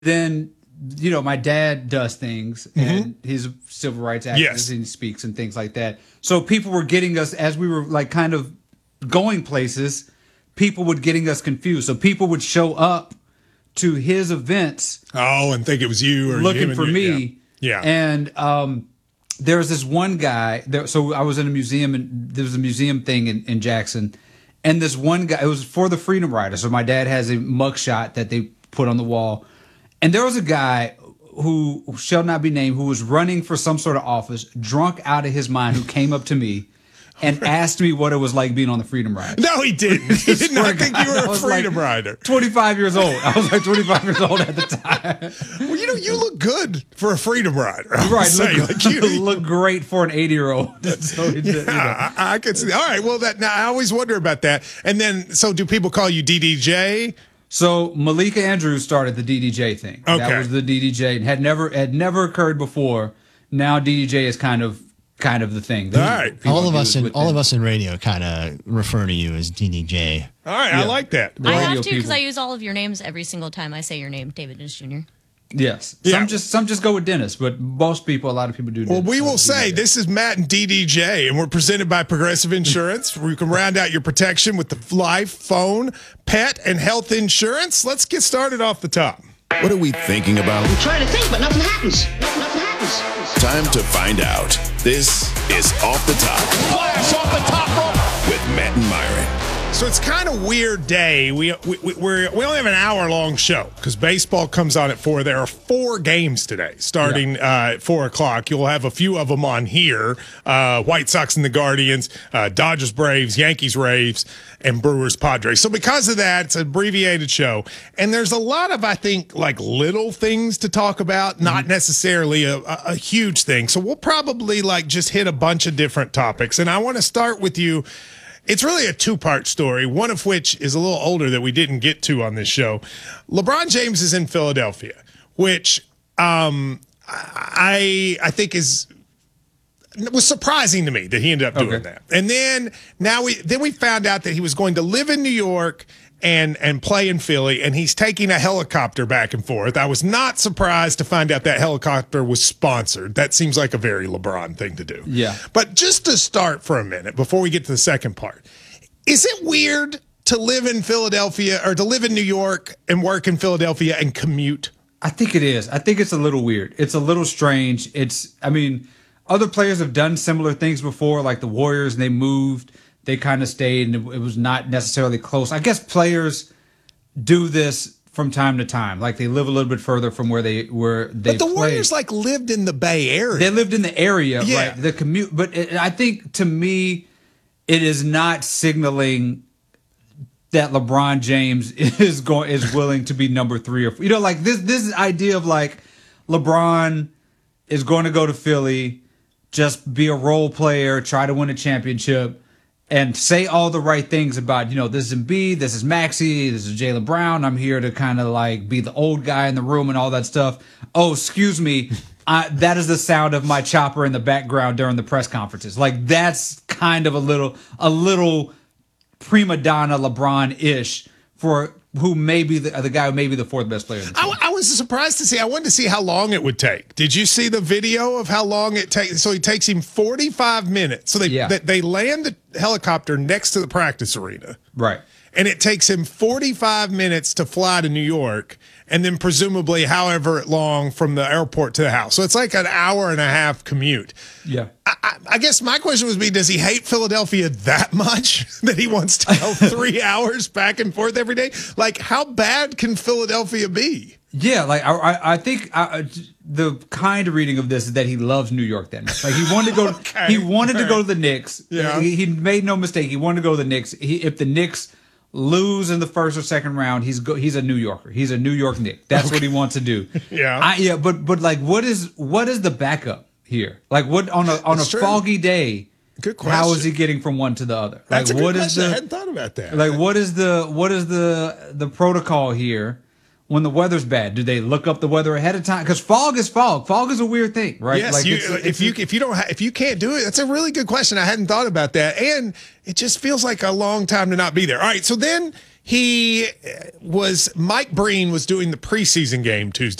then my dad does things, and he's a civil rights activist, Yes. and he speaks and things like that. So people were getting us, as we were like kind of going places, people would getting us confused. So people would show up to his events and think it was you or looking him for and you. me. Yeah. And there was this one guy there. So I was in a museum, and there was a museum thing in Jackson, and this one guy, it was for the Freedom Rider. So my dad has a mugshot that they put on the wall. And there was a guy who shall not be named, who was running for some sort of office, drunk out of his mind, who came up to me and asked me what it was like being on the Freedom Rider. No, he didn't. He did not think you were I a was Freedom like Rider. 25 years old. I was like 25 years old at the time. Well, you look good for a Freedom Rider. Right, Like look great for an 80-year-old. So I could see. All right, well, now I always wonder about that. And then, so do people call you DDJ? So Malika Andrews started the DDJ thing. Okay. That was the DDJ, and had never occurred before. Now DDJ is kind of the thing. All right. All of us in radio kind of refer to you as DDJ. All right, I like that. I have Radio to because people. I use all of your names every single time I say your name, David Dennis Jr. Yes. Yeah. Some just go with Dennis, but a lot of people do. Well, Dennis. we will So say DDJ. this is Matt and DDJ, and we're presented by Progressive Insurance, where you can round out your protection with the life, phone, pet, and health insurance. Let's get started off the top. What are we thinking about? I'm trying to think, but nothing happens. Nothing happens. Time to find out. This is Off the Top. Flash off the top rope. With Matt and Myron. So it's kind of weird day. We only have an hour-long show because baseball comes on at 4. There are 4 games today starting at 4 o'clock. You'll have a few of them on here. White Sox and the Guardians, Dodgers, Braves, Yankees, Rays, and Brewers, Padres. So because of that, it's an abbreviated show. And there's a lot of, I think, like little things to talk about, not necessarily a huge thing. So we'll probably like just hit a bunch of different topics. And I want to start with you. It's really a 2-part story, one of which is a little older that we didn't get to on this show. LeBron James is in Philadelphia, which I think was surprising to me that he ended up doing that. And then we found out that he was going to live in New York and play in Philly, and he's taking a helicopter back and forth. I was not surprised to find out that helicopter was sponsored. That seems like a very LeBron thing to do. Yeah. But just to start for a minute, before we get to the second part, is it weird to live in Philadelphia or to live in New York and work in Philadelphia and commute? I think it is. I think it's a little weird. It's a little strange. Other players have done similar things before, like the Warriors, and they moved. They kind of stayed, and it was not necessarily close. I guess players do this from time to time. Like they live a little bit further from where they But the played. Warriors lived in the Bay Area. They lived in the area, Yeah. right? The commute, but I think to me, it is not signaling that LeBron James is willing to be number 3 or 4. This idea of like LeBron is going to go to Philly, just be a role player, try to win a championship, and say all the right things about, this is Embiid, this is Maxey, this is Jaylen Brown. I'm here to kind of like be the old guy in the room and all that stuff. Oh, excuse me. That is the sound of my chopper in the background during the press conferences. Like that's kind of a little prima donna LeBron-ish for who may be the guy who may be the 4th best player in the team. I was surprised to see. I wanted to see how long it would take. Did you see the video of how long it takes? So it takes him 45 minutes. So they land the helicopter next to the practice arena. Right. And it takes him 45 minutes to fly to New York, and then presumably however long from the airport to the house. So it's like an hour and a half commute. Yeah. I guess my question would be, does he hate Philadelphia that much that he wants to go 3 hours back and forth every day? Like, how bad can Philadelphia be? Yeah, like I think the kind of reading of this is that he loves New York that much. Like he wanted to go. Okay. He wanted to go to the Knicks. Yeah. He made no mistake. He wanted to go to the Knicks. If the Knicks lose in the first or second round, he's a New Yorker. He's a New York Knick. That's what he wants to do. Yeah. But like, what is the backup here? Like, what on a true. foggy day? Good question. How is he getting from one to the other? That's like, a good what is question. the I hadn't thought about that. like? What is the protocol here? When the weather's bad, do they look up the weather ahead of time? Because fog is fog. Fog is a weird thing, right? Yes, like if you can't do it, that's a really good question. I hadn't thought about that, and it just feels like a long time to not be there. All right, so then Mike Breen was doing the preseason game Tuesday